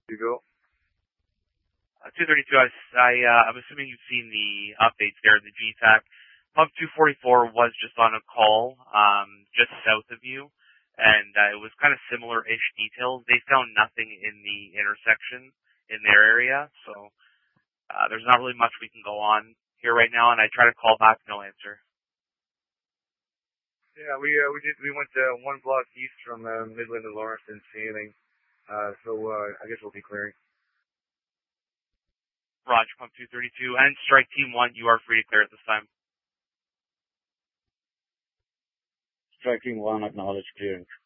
You go. 232, I'm assuming you've seen the updates there, the GTAC. Pump 244 was just on a call, just south of you, and it was kind of similar-ish details. They found nothing in the intersection in their area, so there's not really much we can go on here right now, and I try to call back, no answer. Yeah, we went one block east from Midland to Lawrence, didn't see anything. So I guess we'll be clearing. Roger, Pump 232, and Strike Team 1, you are free to clear at this time. Strike Team 1, acknowledge clearing.